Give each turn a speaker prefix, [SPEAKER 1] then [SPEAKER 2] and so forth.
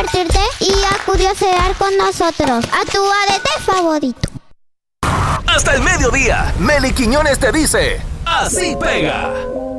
[SPEAKER 1] divertirte y a curiosear con nosotros, a tu arete favorito.
[SPEAKER 2] Hasta el mediodía, Meli Quiñones te dice: ¡así pega!